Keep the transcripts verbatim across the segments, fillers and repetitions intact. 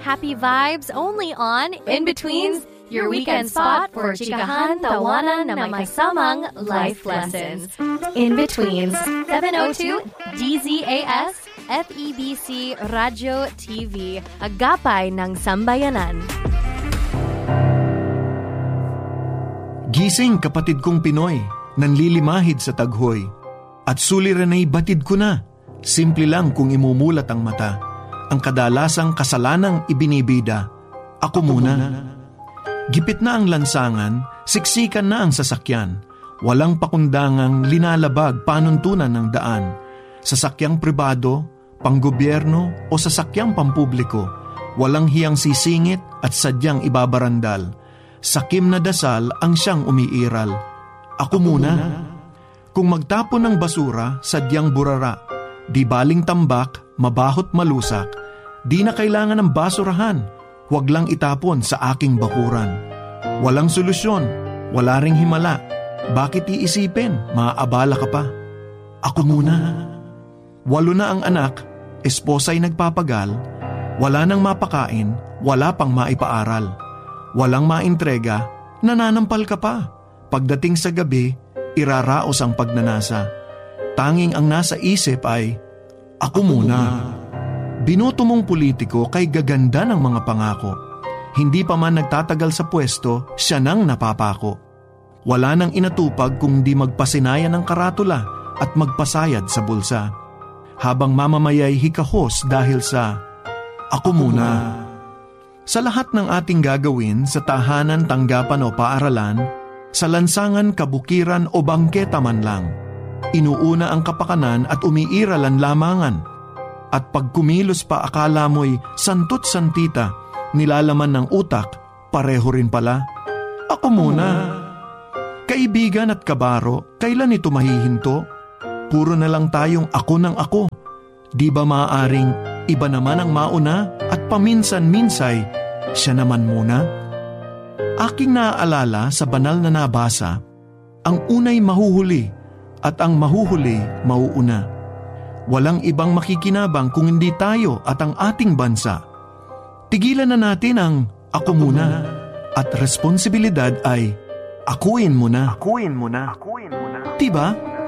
Happy vibes only on In-Betweens, your weekend spot for chikahan, tawanan na may kasamang life lessons. In-Betweens, seven oh two D Z A S F E B C Radio T V, agapay ng sambayanan. Gising kapatid kong Pinoy, nanlilimahid sa taghoy. At suliran ay batid ko na, simple lang kung imumulat ang mata. Ang kadalasang kasalanang ibinibida, ako muna. Gipit na ang lansangan, siksikan na ang sasakyan. Walang pakundangang linalabag panuntunan ng daan. Sasakyang pribado, panggobyerno o sasakyang pampubliko. Walang hiyang sisingit at sadyang ibabarandal. Sakim na dasal ang siyang umiiral. Ako muna. Kung magtapon ng basura, sadyang burara. Di baling tambak, mabahot malusak. Di na kailangan ng basurahan. Huwag lang itapon sa aking bakuran. Walang solusyon, wala ring himala. Bakit iisipin, maaabala ka pa? Ako muna. Walo na ang anak, esposa'y nagpapagal. Wala nang mapakain, wala pang maipaaral. Walang maintrega, nananampal ka pa. Pagdating sa gabi, iraraos ang pagnanasa. Tanging ang nasa isip ay, ako muna. Binoto mong politiko kay gaganda ng mga pangako. Hindi pa man nagtatagal sa pwesto, siya nang napapako. Wala nang inatupag kung di magpasinaya ng karatula at magpasayad sa bulsa. Habang mamamayay hikahos dahil sa, ako muna. Sa lahat ng ating gagawin sa tahanan, tanggapan o paaralan, sa lansangan, kabukiran o bangketa man lang, inuuna ang kapakanan at umiiral ang lamangan. At pag kumilos pa akala mo'y santot-santita, nilalaman ng utak, pareho rin pala. Ako muna. Kaibigan at kabaro, kailan ito mahihinto? Puro na lang tayong ako ng ako. Di ba maaaring iba naman ang mauna at paminsan-minsay, siya naman muna? Aking naaalala sa banal na nabasa, ang unay mahuhuli at ang mahuhuli mauuna. Walang ibang makikinabang kung hindi tayo at ang ating bansa. Tigilan na natin ang ako muna at responsibilidad ay akuin mo na. Akuin mo na. Akuin mo na. Diba?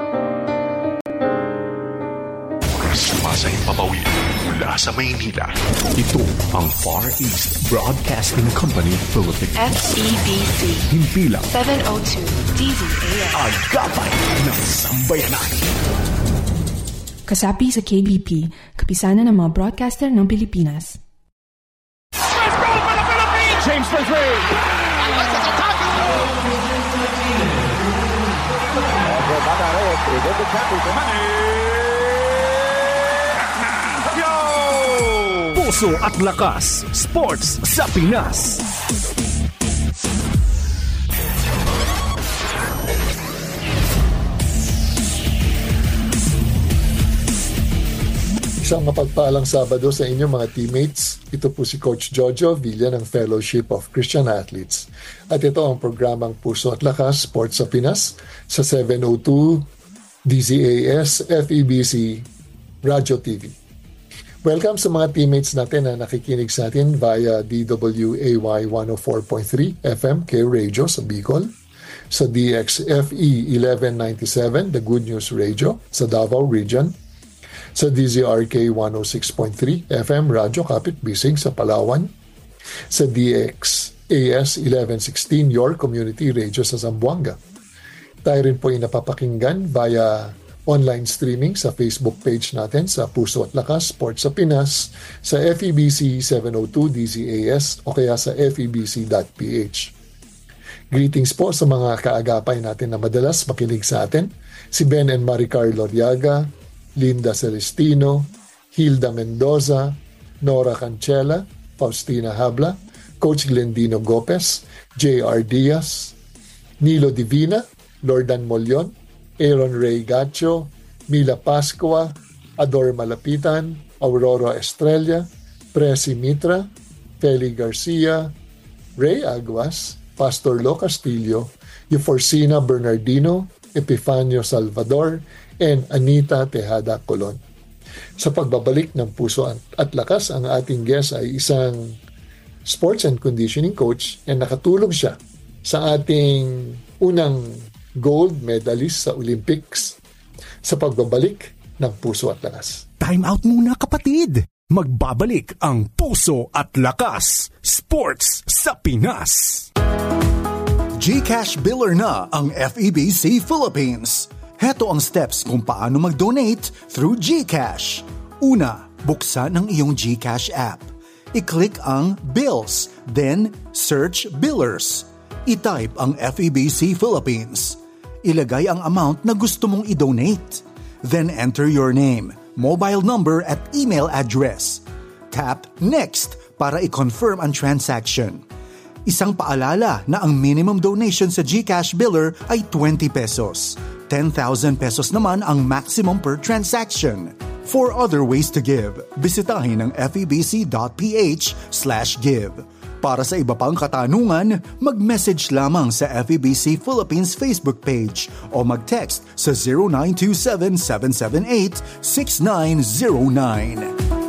Sumasahing papawid mula sa Maynila. Ito ang Far East Broadcasting Company Philippines. F E B C. Himpilang seven oh two D Z A S. Agapay ng sambayanan. Kasapi sa K B P, kapisanan ng mga broadcaster ng Pilipinas. Let's go for the Philippines! James for three! Let's attack! Puso at lakas, sports sa Pinas. Isang mapagpalang Sabado sa inyong mga teammates. Ito po si Coach Jojo Villa ng Fellowship of Christian Athletes. At ito ang programang Puso at Lakas, Sports sa Pinas sa seven oh two D Z A S F E B C Radio T V. Welcome sa mga teammates natin na nakikinig sa atin via D W A Y one oh four point three F M K Radio sa Bicol, sa D X F E eleven ninety-seven The Good News Radio sa Davao Region, sa D Z R K one oh six point three F M Radyo Kapit Bisig sa Palawan, sa D X A S eleven sixteen Your Community Radio sa Zamboanga. Tayo rin po ay napapakinggan via online streaming sa Facebook page natin sa Puso at Lakas Sports sa Pinas, sa F E B C seven oh two D Z A S o kaya sa F E B C dot P H. Greetings po sa mga kaagapay natin na madalas makinig sa atin, si Ben and Maricar Loriaga, Linda Celestino, Hilda Mendoza, Nora Cancela, Faustina Habla, Coach Glendino Gopez, J R Diaz, Nilo Divina, Lordan Molion, Aaron Ray Gacho, Mila Pascua, Ador Malapitan, Aurora Estrella, Presi Mitra, Feli Garcia, Ray Aguas, Pastor Lo Castillo, Euforcina Bernardino, Epifanio Salvador, and Anita Tejada Colon. Sa pagbabalik ng Puso at Lakas, ang ating guest ay isang sports and conditioning coach, and nakatulong siya sa ating unang gold medalist sa Olympics sa pagbabalik ng Puso at Lakas. Time out muna, kapatid! Magbabalik ang Puso at Lakas Sports sa Pinas. GCash Biller na ang F E B C Philippines. Heto ang steps kung paano mag-donate through GCash. Una, buksan ang iyong GCash app. I-click ang Bills, then search Billers. I-type ang F E B C Philippines. Ilagay ang amount na gusto mong i-donate. Then enter your name, mobile number at email address. Tap Next para i-confirm ang transaction. Isang paalala na ang minimum donation sa GCash Biller ay twenty pesos. ten thousand pesos naman ang maximum per transaction. For other ways to give, bisitahin ang febc.ph slash give. Para sa iba pang katanungan, mag-message lamang sa F E B C Philippines Facebook page o mag-text sa zero nine two seven, seven seven eight, six nine zero nine.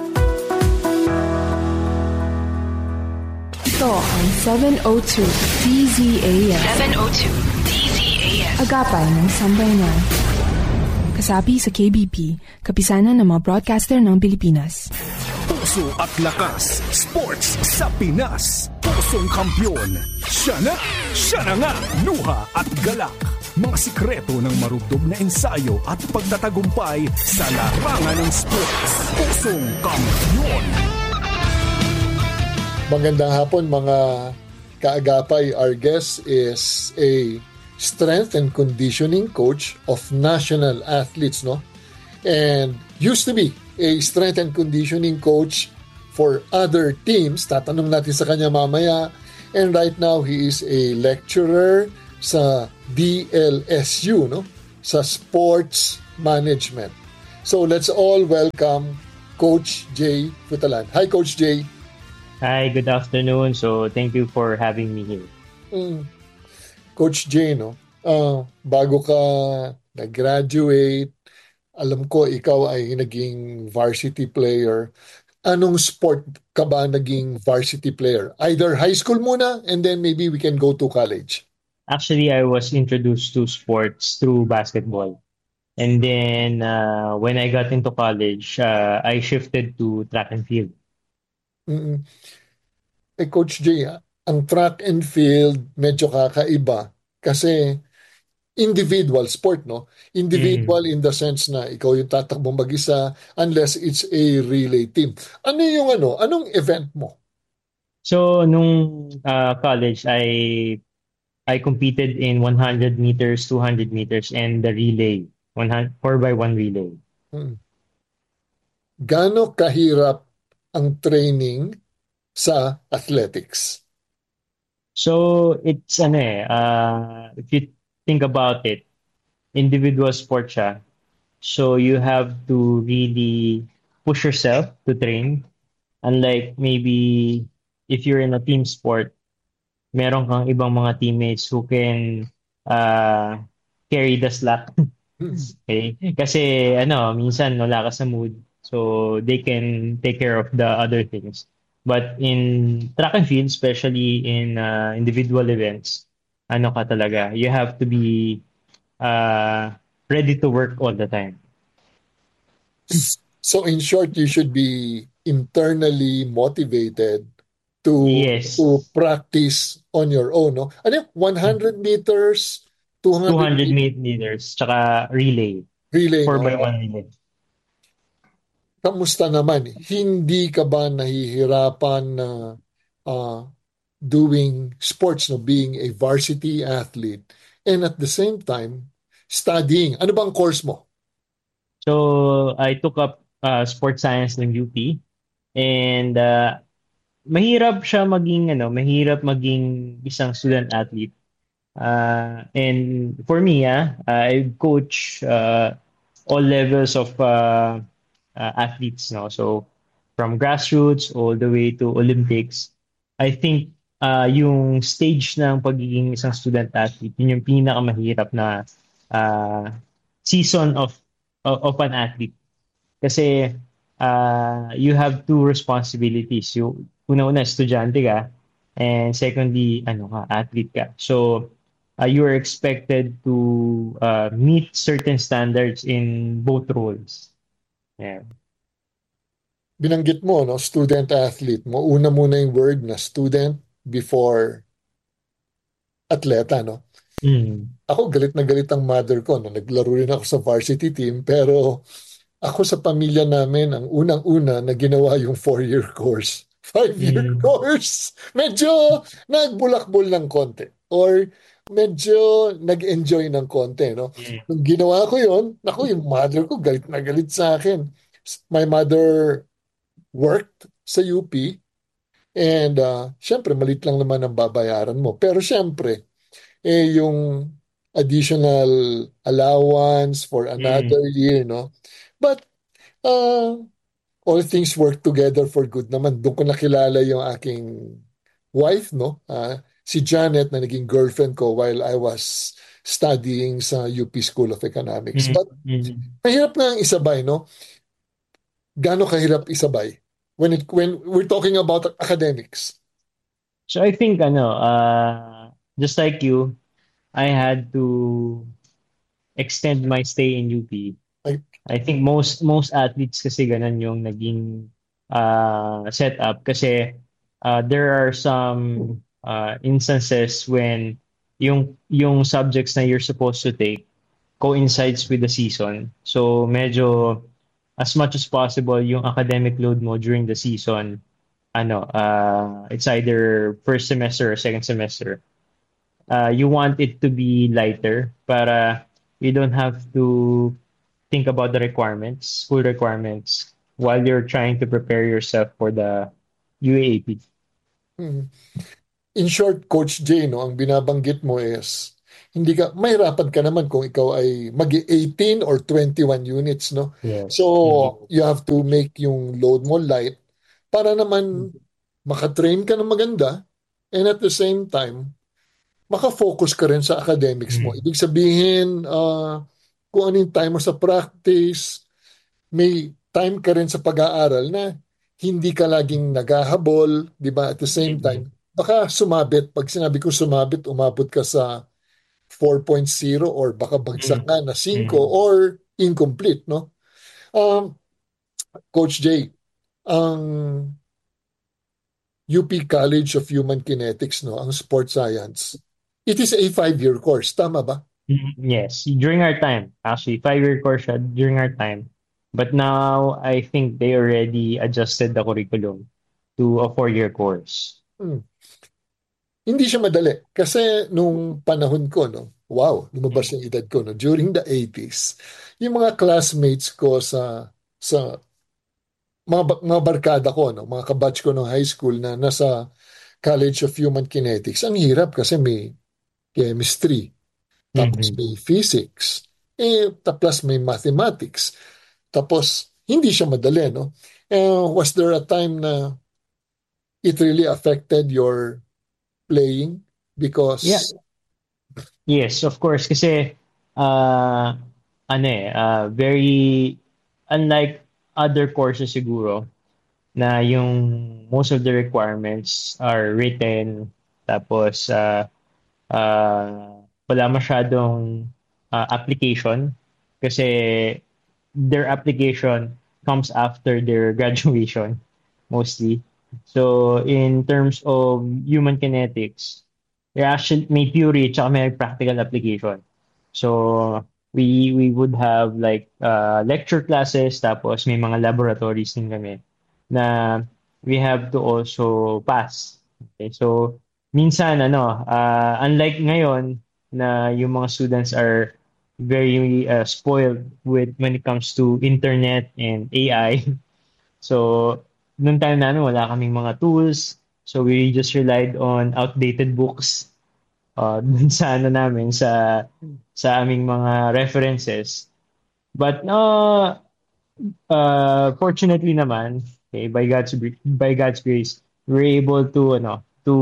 Ito ang seven oh two D Z A S. seven oh two D Z A S. Agapay ng Sambayanan. Kasapi sa K B P, kapisanan ng mga broadcaster ng Pilipinas. Puso at Lakas Sports sa Pinas. Pusong kampyon. Siya na, siya na nga. Luha at galak. Mga sikreto ng marugdog na ensayo at pagtatagumpay sa larangan ng sports. Pusong kampyon. Magandang hapon mga kaagapay. Our guest is a strength and conditioning coach of national athletes, no? And used to be a strength and conditioning coach for other teams. Tatanong natin sa kanya mamaya. And right now, he is a lecturer sa D L S U, no? Sa sports management. So let's all welcome Coach Jay Futalan. Hi, Coach Jay. Hi, good afternoon. So, thank you for having me here. Mm. Coach Jay, no? Uh, bago ka nag-graduate, alam ko ikaw ay naging varsity player. Anong sport ka ba naging varsity player? Either high school muna and then maybe we can go to college. Actually, I was introduced to sports through basketball. And then, uh, when I got into college, uh, I shifted to track and field. Mm-mm. Eh, Coach Jay, ang track and field medyo kakaiba kasi individual sport, no? Individual mm. in the sense na ikaw yung tatakbong mag-isa unless it's a relay team. Ano yung ano? Anong event mo? So, nung uh, college, I I competed in one hundred meters, two hundred meters, and the relay, four by one relay. Hmm. Gaano kahirap ang training sa athletics? So, it's ano eh, uh, if you think about it, individual sport siya. So, you have to really push yourself to train. Unlike maybe if you're in a team sport, meron kang ibang mga teammates who can uh, carry the slack. Okay? Kasi ano, minsan wala ka sa mood. So they can take care of the other things. But in track and field, especially in uh, individual events, ano ka talaga, you have to be uh, ready to work all the time. So in short, you should be internally motivated to, yes. to practice on your own. No? Ano one hundred meters, two hundred, two hundred meters, tsaka relay. Relay. four No? by one relay. Kamusta naman? Hindi ka ba nahihirapan na uh, doing sports, no? Being a varsity athlete and at the same time studying? Ano bang course mo? So I took up uh, sports science ng U P and uh, mahirap siya maging ano, mahirap maging isang student athlete. Uh, and for me, ah, I coach uh, all levels of uh, Uh, athletes, no? So from grassroots all the way to Olympics, I think uh, yung stage ng pagiging isang student athlete, yun yung pinakamahirap na uh, season of, of of an athlete. Kasi uh, you have two responsibilities. Yung una-una, estudyante ka, And secondly, ano ka, athlete ka. So, uh, you are expected to uh, meet certain standards in both roles. Yeah. Binanggit mo, no, student athlete mo. Una muna yung word na student before atleta, no? Mm. Ako, galit na galit ang mother ko, no? Naglaro rin ako sa varsity team, pero ako sa pamilya namin, ang unang-una na ginawa yung four-year course. Five-year Mm. course. Medyo nagbulakbol ng konti. Or medyo nag-enjoy ng konti, no? Mm. Nung ginawa ko yon, naku, yung mother ko galit na galit sa akin. My mother worked sa U P and uh, syempre, malit lang naman ang babayaran mo. Pero syempre, eh, yung additional allowance for another Mm. year, no? But uh, all things work together for good naman. Doon ko nakilala yung aking wife, no? Uh, si Janet na naging girlfriend ko while I was studying sa U P School of Economics. Mm. But Mm. mahirap nga ang isabay, no? Gaano kahirap isabay? When it when we're talking about academics. So I think ano, uh, just like you, I had to extend my stay in U P. Like, I think most most athletes kasi ganun yung naging uh, setup kasi uh, there are some uh, instances when yung yung subjects na you're supposed to take coincides with the season. So medyo as much as possible yung academic load mo during the season, ano, uh, it's either first semester or second semester. Uh, you want it to be lighter para you don't have to think about the requirements, school requirements, while you're trying to prepare yourself for the U A A P. hmm. In short, Coach J, no, ang binabanggit mo is hindi ka, mahirapan ka naman kung ikaw ay mag eighteen or twenty-one units, no? Yes. So, Mhm. you have to make yung load mo light para naman makatrain ka ng maganda and at the same time, makafocus ka rin sa academics mo. Mm. Ibig sabihin, uh, kung ano yung time mo sa practice, may time ka rin sa pag-aaral na hindi ka laging naghahabol, di ba? At the same time, baka sumabit. Pag sinabi ko sumabit, umabot ka sa four point oh or baka bagsak Mm. nga na five Mm. or incomplete, no? Um, Coach J, ang U P College of Human Kinetics, no, ang sports science, it is a five-year course, tama ba? Mm, Yes, during our time, actually, five-year course siya during our time. But now, I think they already adjusted the curriculum to a four-year course. Hmm. Hindi siya madali. Kasi nung panahon ko, no, wow, lumabas yung edad ko, no, during the eighties, yung mga classmates ko sa sa mga, ba- mga barkada ko, no, mga kabatch ko ng high school na nasa College of Human Kinetics, ang hirap kasi may chemistry, tapos Mhm. may physics, eh, tapos may mathematics. Tapos, hindi siya madali, no? Eh, was there a time na it really affected your playing? Because, Yeah. Yes, of course. Kasi, uh, ano eh, uh, very, unlike other courses siguro, na yung most of the requirements are written, tapos, uh, uh, wala masyadong uh, application. Kasi, their application comes after their graduation, mostly. So, in terms of human kinetics, there actually may theory tsaka may practical application. So, we we would have like uh, lecture classes tapos may mga laboratories din kami na we have to also pass. Okay? So, minsan ano, uh, unlike ngayon na yung mga students are very uh, spoiled with when it comes to internet and A I. So, nung time namin wala kaming mga tools. So, we just relied on outdated books uh, dun sa ano namin, sa sa aming mga references. But uh, uh, fortunately naman, okay, by God's gr- by God's grace, we're able to ano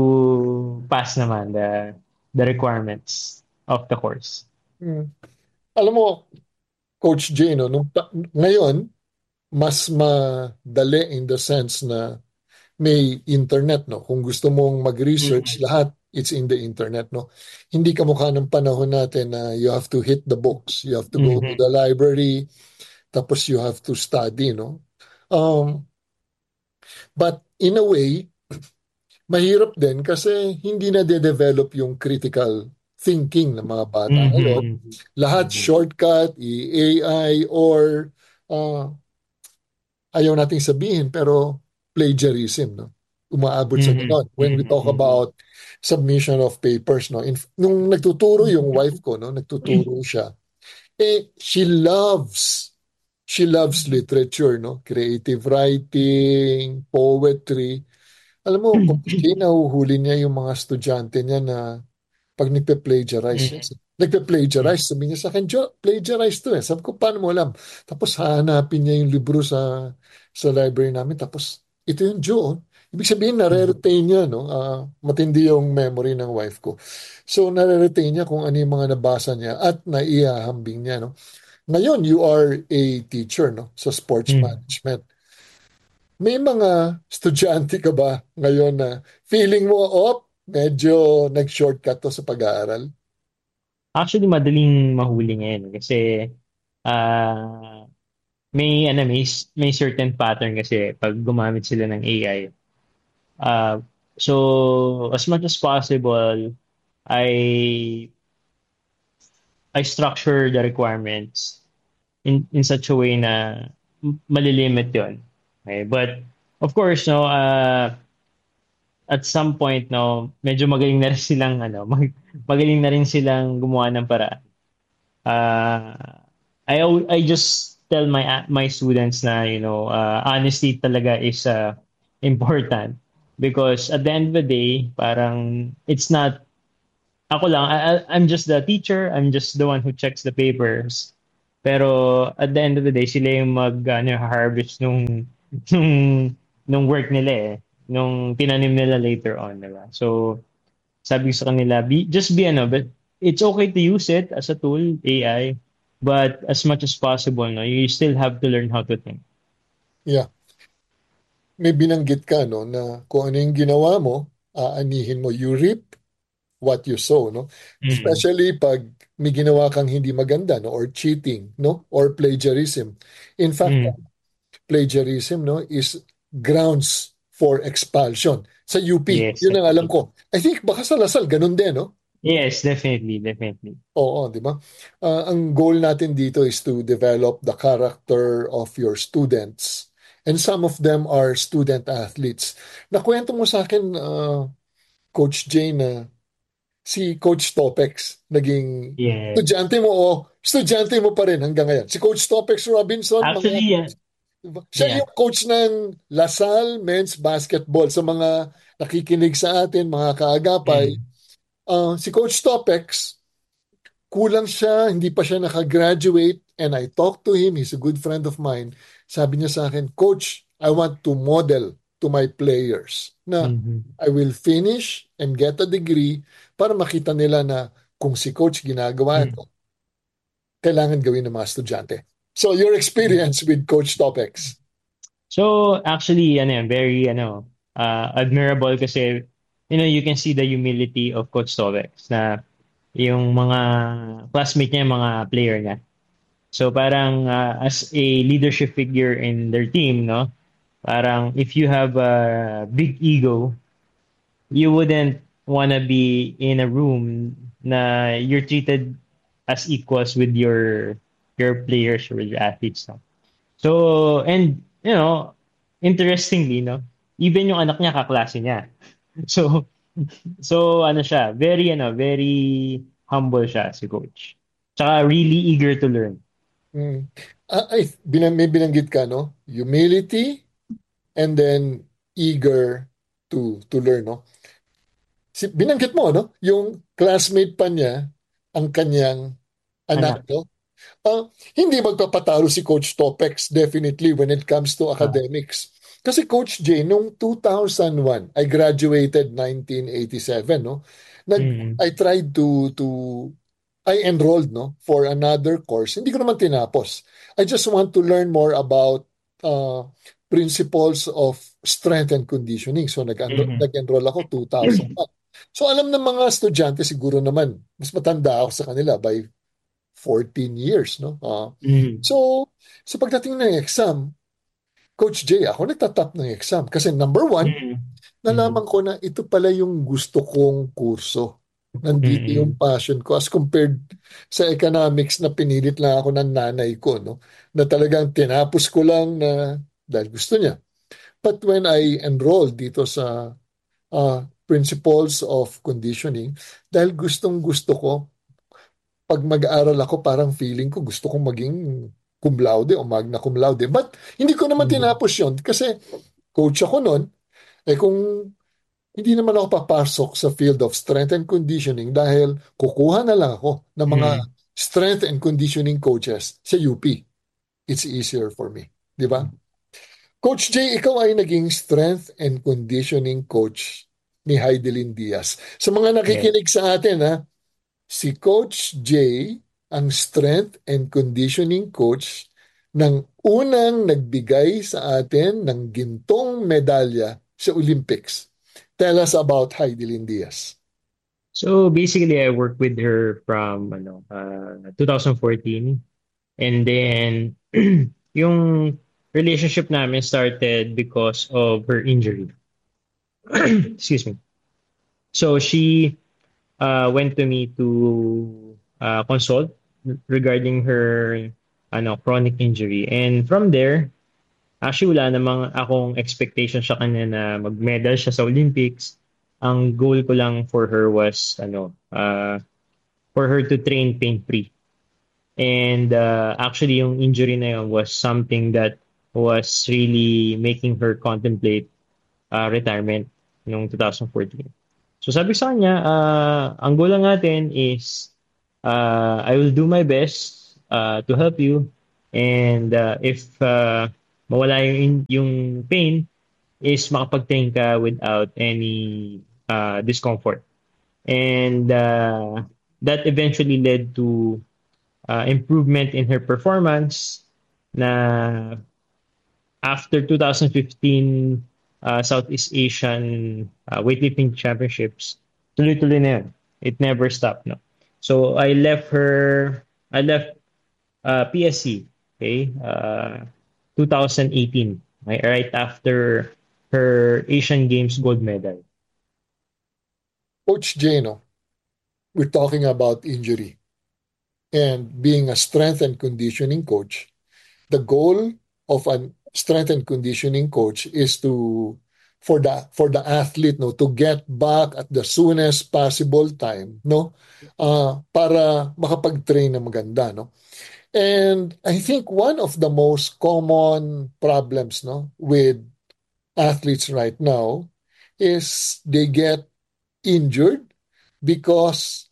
to pass naman the the requirements of the course. hmm, alam mo, Coach J, no, nung, pa- ngayon, mas madali in the sense na may internet, no? Kung gusto mong mag-research, Mm-hmm. lahat, it's in the internet, no? Hindi kamukha ng panahon natin na you have to hit the books, you have to go to Mm-hmm. the library, tapos you have to study, no? Um, but in a way, mahirap din kasi hindi na de-develop yung critical thinking ng mga bata ngayon. Mm-hmm. Lahat Mm-hmm. shortcut, A I, or uh, ayaw nating sabihin, pero plagiarism, no? Umaabot sa Mm-hmm. ganon. When we talk about submission of papers, no? In, nung nagtuturo yung wife ko, no? Nagtuturo siya. Eh, she loves, she loves literature, no? Creative writing, poetry. Alam mo, kung nahuhuli niya yung mga estudyante niya na pag nagpe-plagiarize siya. Nagpe-plagiarize, sabi niya sa akin, Jo, plagiarize to eh. Sabi ko, paano mo alam? Tapos hahanapin niya yung libro sa sa library namin. Tapos, ito yung Joe. Ibig sabihin, nare-retain niya, no? Uh, matindi yung memory ng wife ko. So, nare-retain niya kung ano yung mga nabasa niya at naihahambing niya, no? Ngayon, you are a teacher, no? Sa sports Mm-hmm. management. May mga estudyante ka ba ngayon na feeling mo, oh, medyo nag-shortcut to sa pag-aaral? Actually, madaling mahuli ngayon kasi uh, may, ano, may, may certain pattern kasi pag gumamit sila ng A I. Uh, so, as much as possible, I I structure the requirements in, in such a way na malilimit yon. Okay? But, of course, no, uh, at some point, no, medyo magaling na rin silang, ano, mag, magaling na rin silang gumawa ng paraan. Uh, I, I just tell my my students na, you know, uh, honesty talaga is uh, important. Because at the end of the day, parang, it's not, ako lang, I, I'm just the teacher, I'm just the one who checks the papers. Pero at the end of the day, sila yung mag, ano, harvest nung, nung, nung work nila eh. Nung tinanim nila later on, diba? So, sabi ko sa kanila, be, just be ano, but it's okay to use it as a tool, A I, but as much as possible, no, you still have to learn how to think. Yeah. May binanggit ka, no, na kung ano yung ginawa mo, aanihin mo, you reap what you sow, no? Mm-hmm. Especially pag may ginawa kang hindi maganda, no, or cheating, no, or plagiarism. In fact, mm-hmm. plagiarism, no, is grounds for expulsion. Sa U P, yes, yun ang alam ko. I think baka sa Lasal, ganun din, no? Yes, definitely, definitely. Oo, di ba? Uh, ang goal natin dito is to develop the character of your students. And some of them are student athletes. Nakwento mo sa akin, uh, Coach Jay, na si Coach Topex, naging yes. estudyante mo o estudyante mo pa rin hanggang ngayon. Si Coach Topex Robinson. Actually, mga, yeah. Siya yeah. yung coach ng Lasal Men's Basketball. Sa mga nakikinig sa atin, mga kaagapay, mm. uh, si Coach Topex, kulang siya, hindi pa siya nakagraduate, and I talked to him, he's a good friend of mine. Sabi niya sa akin, Coach, I want to model to my players na mm-hmm. I will finish and get a degree para makita nila na kung si Coach ginagawa ito, mm-hmm. kailangan gawin ng mga estudyante. So, your experience with Coach Topex? So, actually, ano, very ano, uh, admirable kasi, you know, you can see the humility of Coach Topex na yung mga classmate niya, mga player niya. So, parang uh, as a leadership figure in their team, no, parang if you have a big ego, you wouldn't wanna be in a room na you're treated as equals with your your players or your athletes, no? So, and, you know, interestingly, no, even yung anak niya, kaklase niya. So, so, ano siya, very, ano, very humble siya, si Coach. Tsaka really eager to learn. Mm. Uh, ay, binang, may binanggit ka, no? Humility and then eager to to learn, no? Si, binanggit mo, no? Yung classmate pa niya, ang kanyang anak, anak. no? Uh, hindi magpapatalo si Coach Topex definitely when it comes to academics. Kasi Coach Jay, nung two thousand one, I graduated nineteen eighty-seven, no? Nag, mm-hmm. I tried to, to, I enrolled, no, for another course. Hindi ko naman tinapos. I just want to learn more about uh, principles of strength and conditioning. So nag-enroll, Mhm. nag-enroll ako two thousand one. So alam ng mga estudyante siguro naman, mas matanda ako sa kanila by fourteen years, no? Ah, Mhm. so, sa pagdating ng exam, Coach Jay, ako nagtatap ng exam. Kasi number one, Mhm. nalaman ko na ito pala yung gusto kong kurso. Nandito yung Mhm. passion ko as compared sa economics na pinilit lang ako ng nanay ko, no? Na talagang tinapos ko lang na dahil gusto niya. But when I enrolled dito sa uh, principles of conditioning, dahil gustong gusto ko, pag mag-aaral ako, parang feeling ko gusto kong maging cum laude o magna cum laude. But hindi ko naman Mhm. tinapos yun kasi coach ako noon. Eh kung hindi naman ako papasok sa field of strength and conditioning dahil kukuha na lang ako ng mga Mhm. strength and conditioning coaches sa U P. It's easier for me. Di ba? Coach Jay, ikaw ay naging strength and conditioning coach ni Heidelin Diaz. Sa mga Yes. nakikinig sa atin, ha, si Coach Jay ang strength and conditioning coach ng unang nagbigay sa atin ng gintong medalya sa Olympics. Tell us about Heidelin Diaz. So basically, I worked with her from ano, uh, twenty fourteen, and then yung relationship namin started because of her injury. Excuse me. So she uh, went to me to uh, consult regarding her ano chronic injury, and from there, actually wala namang akong expectation sa kanya na mag-medal siya sa Olympics. Ang goal ko lang for her was ano uh, for her to train pain-free. And uh, actually, yung injury na yun was something that was really making her contemplate uh, retirement noong twenty fourteen. So sabi ko sa kanya, uh, ang goal lang natin is uh, I will do my best uh, to help you, and uh, if uh, mawala yung, yung pain, is makapag-train ka without any uh, discomfort. And uh, that eventually led to uh, improvement in her performance na after twenty fifteen uh, Southeast Asian uh, weightlifting championships, tuloy-tuloy na yun. It never stopped, no? So I left her, I left uh, P S C, okay, uh, twenty eighteen, right, right after her Asian Games gold medal. Coach Jano, we're talking about injury. And being a strength and conditioning coach, the goal of a strength and conditioning coach is to for the for the athlete no to get back at the soonest possible time no uh, para makapag-train na maganda no. And I think one of the most common problems no with athletes right now is they get injured because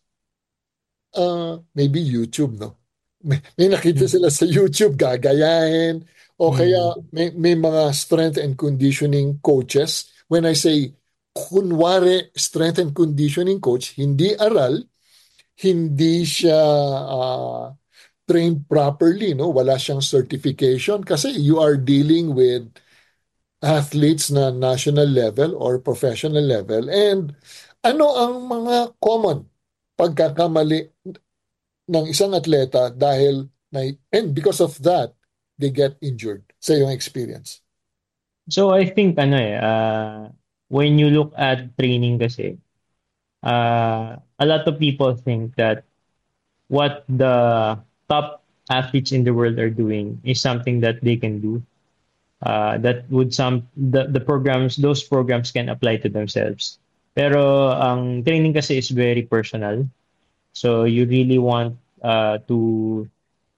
uh, maybe YouTube, no? May, may nakita sila sa YouTube, gagayahin, o kaya may, may mga strength and conditioning coaches. When I say, kunwari strength and conditioning coach, hindi aral, hindi siya uh, trained properly, no? Wala siyang certification kasi you are dealing with athletes na national level or professional level. And ano ang mga common pagkakamali ng isang atleta dahil na, and because of that, they get injured sa iyong experience? So I think ano eh, uh, when you look at training kasi, uh, a lot of people think that what the top athletes in the world are doing is something that they can do. Uh, that would some the, the programs those programs can apply to themselves. Pero ang training kasi is very personal. So you really want uh, to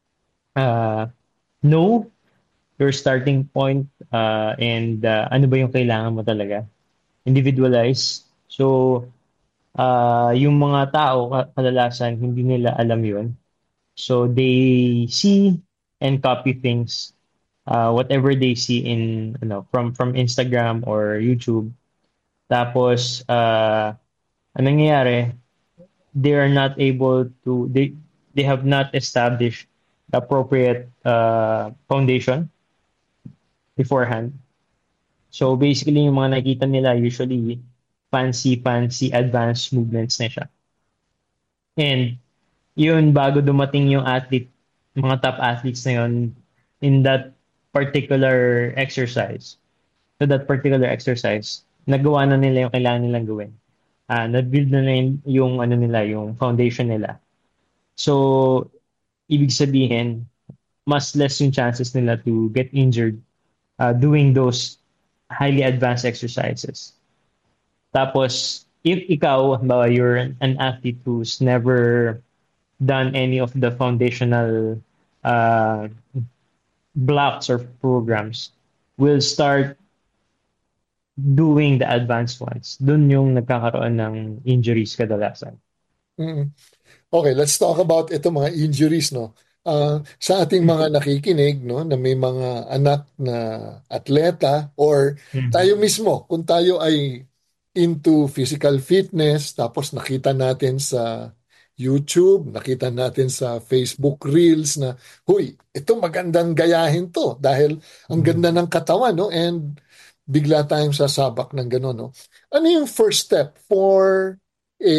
uh, know your starting point uh, and uh, ano ba yung kailangan mo talaga. Individualize. So uh, yung mga tao kadalasan hindi nila alam yun. So they see and copy things uh, whatever they see in you know from from Instagram or YouTube. Tapos uh, anong nangyayari, they are not able to they they have not established the appropriate uh, foundation beforehand. So basically, yung mga nakita nila usually fancy, fancy advanced movements na siya. And yun, bago dumating yung athlete, mga top athletes na yun, in that particular exercise, to that particular exercise, nagawa na nila yung kailangan nilang gawin. Ah, na-build na nila yung, yung ano nila, yung foundation nila. So, ibig sabihin, mas less yung chances nila to get injured uh, doing those highly advanced exercises. Tapos, if ikaw, halimbawa, you're an athlete who's never done any of the foundational uh, blocks or programs, will start doing the advanced ones. Doon yung nagkakaroon ng injuries kadalasan. Mm. Okay, let's talk about ito mga injuries, no. Uh, sa ating mga nakikinig, no, na may mga anak na atleta or tayo mismo, kung tayo ay into physical fitness, tapos nakita natin sa YouTube, nakita natin sa Facebook Reels na, huy, ito magandang gayahin to dahil ang ganda ng katawan, no, and bigla tayong sasabak ng gano'n, no. Ano yung first step for a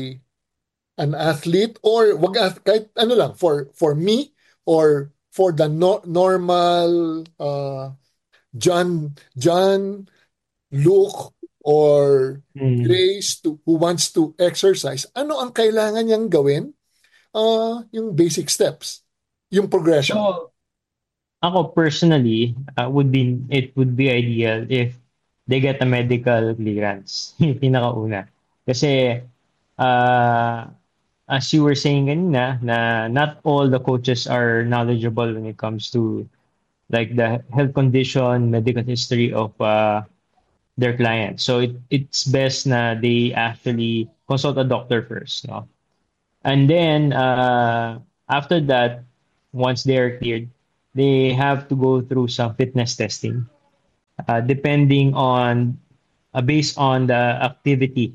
an athlete or wag kahit ano lang for for me or for the no, normal uh, John John Luke or Mm. Grace to, who wants to exercise, ano ang kailangan niyang gawin? Uh, yung basic steps, yung progression. So, ako personally, uh, would be it would be ideal if they get a medical clearance. Yung pinakauna. Kasi, uh, as you were saying kanina, na not all the coaches are knowledgeable when it comes to like the health condition, medical history of uh, their clients. So it, it's best na they actually consult a doctor first, no? And then uh, after that, once they are cleared, they have to go through some fitness testing, uh, depending on uh, based on the activity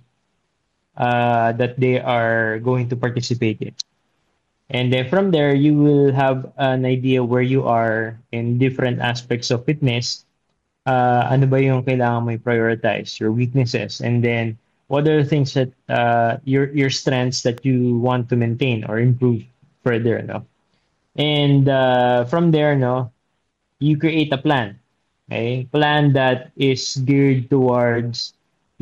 uh, that they are going to participate in. And then from there, you will have an idea where you are in different aspects of fitness. Uh, ano ba yung kailangan mo i-prioritize, your weaknesses, and then what are the things that uh, your your strengths that you want to maintain or improve further, no? And uh, from there, no, you create a plan, okay? Plan that is geared towards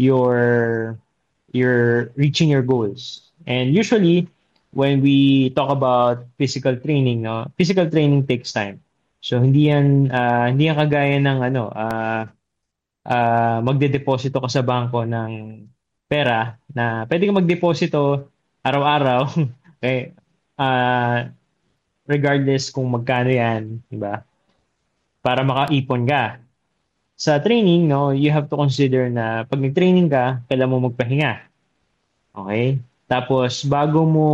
your your reaching your goals. And usually, when we talk about physical training, no, physical training takes time. So hindi yan uh, hindi yan kagaya ng ano, uh, uh, magde-deposito ka sa bangko ng pera na pwede kang magdeposito araw-araw, okay? Uh, regardless kung magkano yan, di ba? Para makaipon ka. Sa training, no, you have to consider na pag nag-training ka, kailangan mo magpahinga. Okay? Tapos, bago mo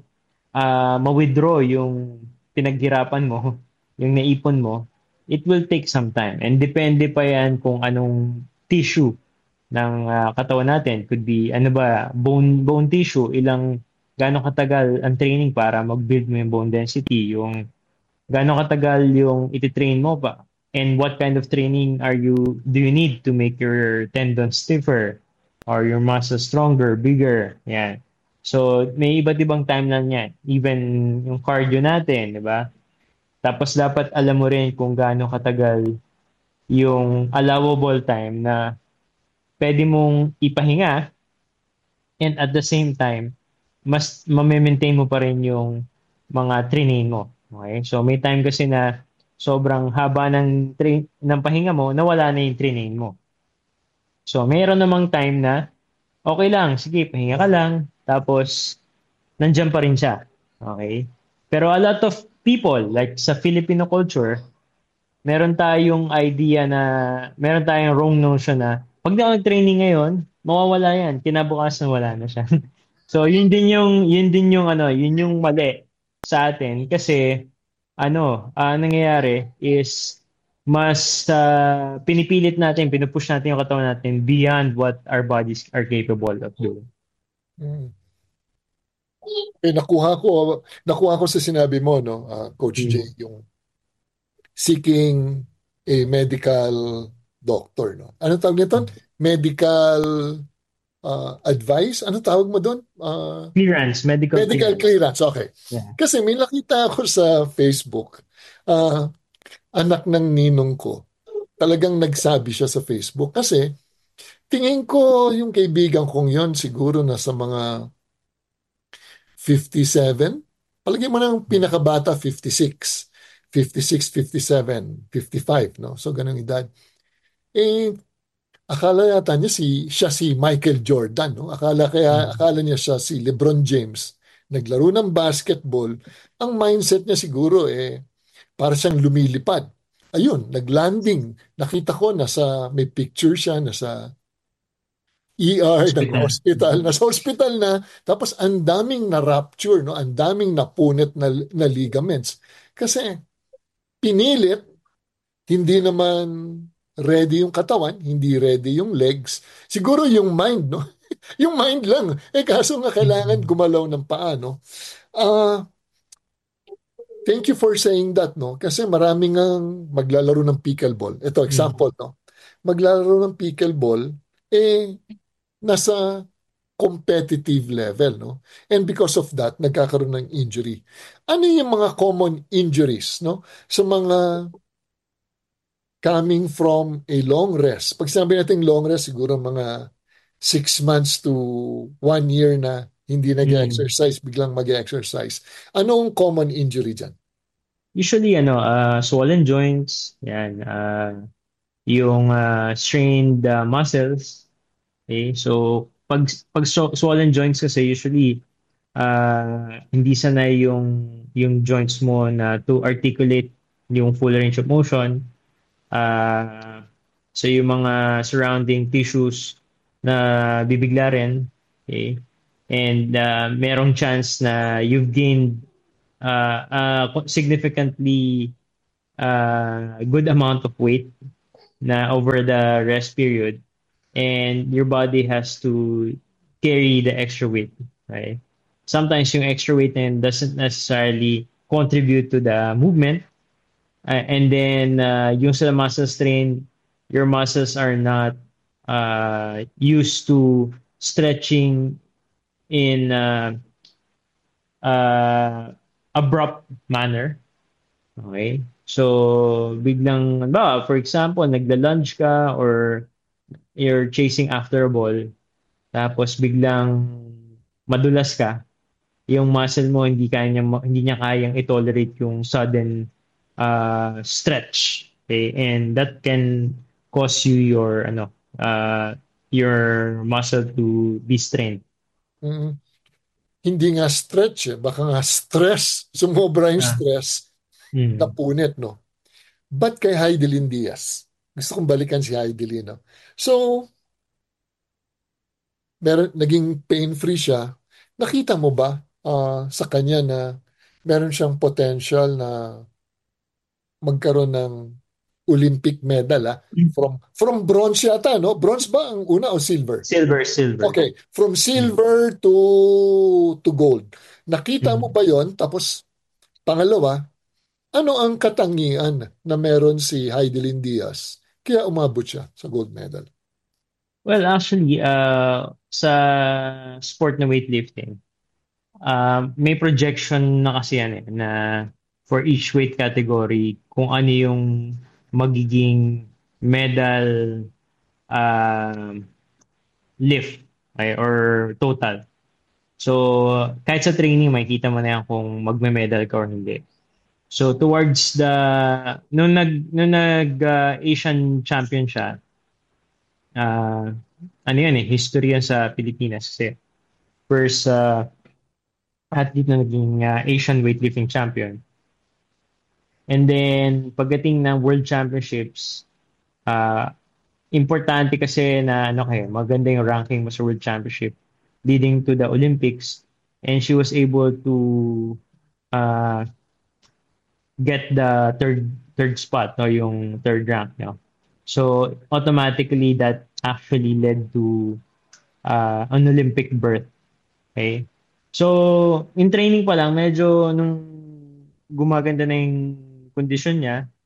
uh, ma-withdraw yung pinaghirapan mo, yung naipon mo, it will take some time. And depende pa yan kung anong tissue ng uh, katawan natin. Could be, ano ba, bone, bone tissue, ilang, gano'ng katagal ang training para mag-build mo yung bone density, yung gano'ng katagal yung iti-train mo pa, and what kind of training are you, do you need to make your tendons stiffer, or your muscles stronger, bigger, yan. So, may iba't ibang timeline yan. Even yung cardio natin, di ba? Tapos dapat alam mo rin kung gaano katagal yung allowable time na pwede mong ipahinga, and at the same time, mas ma-maintain mo pa rin yung mga training mo. Okay? So may time kasi na sobrang haba ng, tra- ng pahinga mo, nawala na yung training mo. So mayroon namang time na okay lang, sige, pahinga ka lang, tapos nandiyan pa rin siya. Okay? Pero a lot of people, like sa Filipino culture, meron tayong idea na, meron tayong wrong notion na, pag di ako nag-training ngayon, mawawala yan. Kinabukasan wala na siya. So, yun din yung, yun din yung, ano, yun yung mali sa atin. Kasi, ano, uh, nangyayari is, mas uh, pinipilit natin, pinupush natin yung katawan natin beyond what our bodies are capable of doing. Hmm. Eh, nakuha ko, nakuha ko sa sinabi mo, no, uh, Coach Mm. Jay, yung seeking a medical doctor, no? Ano tawag nito? Medical uh, advice? Ano tawag mo doon? Uh, Clearance, medical, medical clearance. clearance, okay. Yeah. Kasi may nakita ako sa Facebook, uh, anak ng ninong ko, talagang nagsabi siya sa Facebook kasi tingin ko yung kaibigan kong yon siguro na sa mga fifty-seven. Palagay mo ng pinakabata fifty-six. fifty-six, fifty-seven, fifty-five, no? So ganung edad. Eh akala yata niya si siya si Michael Jordan, no? Akala kaya akala niya siya si LeBron James. Naglaro ng basketball. Ang mindset niya siguro eh para siyang lumilipad. Ayun, naglanding. Nakita ko nasa may picture siya nasa E R ng hospital, nasa hospital na, tapos ang daming na-rupture, no? Ang daming napunit na, na ligaments. Kasi pinilit, hindi naman ready yung katawan, hindi ready yung legs. Siguro yung mind, no? Yung mind lang. Eh kaso nga kailangan gumalaw ng paa, no? Ah, uh, thank you for saying that, no? Kasi maraming ang maglalaro ng pickleball. Ito, example, no? Maglalaro ng pickleball, eh, nasa competitive level, no? And because of that, nagkakaroon ng injury. Ano yung mga common injuries, no? Sa mga coming from a long rest. Pag sinabi natin long rest, siguro mga six months to one year na hindi nag-exercise, mm. biglang mag-exercise. Anong common injury dyan? Usually, ano, uh, swollen joints, yan, uh, yung uh, strained uh, muscles. Okay? So, pag, pag swollen joints kasi usually, uh, hindi sanay yung, yung joints mo na to articulate yung full range of motion. Uh, so, yung mga surrounding tissues na bibigla rin. Okay? And uh, merong chance na you've gained uh, uh, significantly uh, good amount of weight na over the rest period. And your body has to carry the extra weight, right? Sometimes yung extra weight then doesn't necessarily contribute to the movement. Uh, and then uh, yung sa muscle strain, your muscles are not uh, used to stretching in uh, uh, abrupt manner. Okay? So, biglang, ba, for example, nagla-lunge ka or you're chasing after a ball, tapos biglang madulas ka, yung muscle mo hindi kaya niya, hindi niya kayang i-tolerate yung sudden uh, stretch. Okay? And that can cause you your ano uh, your muscle to be strained. Mm-hmm. Hindi nga stretch eh, baka nga stress, sumobra yung ah. stress, mm-hmm. napunit, no? But kay Heidelin Diaz, gusto kong balikan si Heidelin, no? So, meron, naging pain-free siya. Nakita mo ba uh, sa kanya na meron siyang potential na magkaroon ng Olympic medal, ah? From from bronze yata, no? Bronze ba ang una o silver? Silver, silver. Okay, from silver mm. to to gold. Nakita mm. mo ba 'yon? Tapos pangalawa, ano ang katangian na meron si Heidelin Diaz kaya umabot siya sa gold medal? Well, actually, uh, sa sport na weightlifting, uh, may projection na kasi yan eh, na for each weight category, kung ano yung magiging medal uh, lift, okay, or total. So, kahit sa training, makikita mo na yan kung magme-medal ka or hindi. So, towards the, nung nag, nung nag uh, Asian champion siya, uh, ano yan eh, history yan sa Pilipinas. Kasi, first uh, athlete na naging uh, Asian weightlifting champion. And then, pagdating ng World Championships, uh, importante kasi na ano kayo, maganda yung ranking mo sa World Championship leading to the Olympics. And she was able to uh, get the third third spot, no, yung third rank. No? So, automatically, that actually led to uh, an Olympic berth. Okay? So, in training pa lang, medyo nung gumaganda na yung kondisyon niya,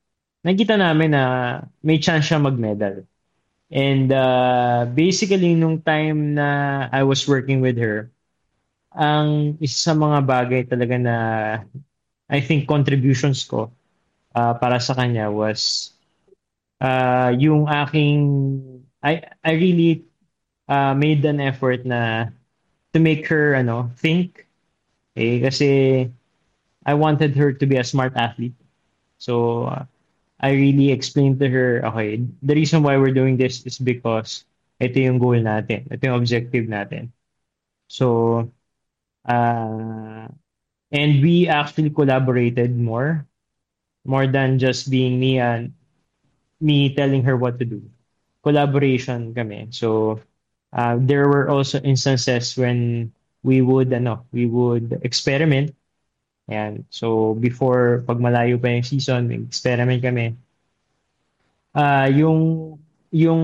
nakita namin na may chance siya mag-medal. And uh, basically, nung time na I was working with her, ang isa sa mga bagay talaga na I think contributions ko uh, para sa kanya was uh, yung aking, I, I really uh, made an effort na to make her ano think. Eh, kasi I wanted her to be a smart athlete. So, uh, I really explained to her, okay, the reason why we're doing this is because ito yung goal natin. Ito yung objective natin. So, uh, and we actually collaborated more, more than just being me and me telling her what to do. Collaboration kami. So, uh, there were also instances when we would, ano, we would experiment. Ayan. So, before, pag malayo pa yung season, experiment kami. Ah, yung, yung,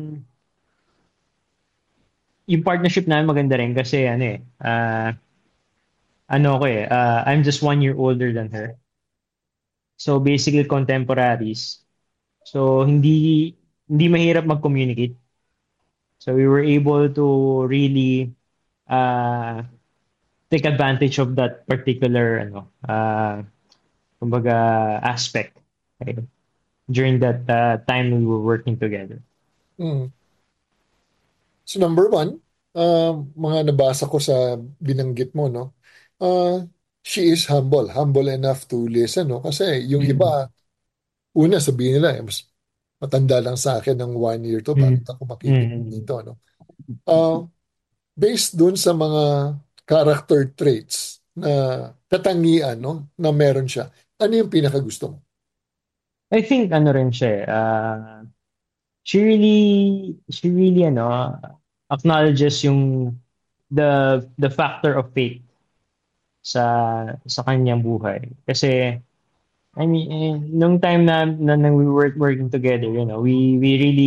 yung partnership namin maganda rin kasi, ano eh, ah, ano ko eh, ah, I'm just one year older than her. So, basically, contemporaries. So, hindi, hindi mahirap mag-communicate. So, we were able to really, ah, take advantage of that particular ano uh kumbaga aspect, okay, during that uh, time we were working together. Mm. So number one, uh, mga nabasa ko sa binanggit mo, no? Uh, she is humble, humble enough to listen, no? Kasi yung Mm. iba, una sabihin nila, eh, mas matanda lang sa akin ng one year to, bakit ako makikinig Mm. dito, no? Uh, based dun sa mga character traits na katangian, no, na meron siya, ano yung pinakagusto mo? I think ano rin siya eh, uh, she really she really ano acknowledges yung the the factor of faith sa sa kanyang buhay. Kasi I mean, eh, nung time na, na, na we were working together, you know, we we really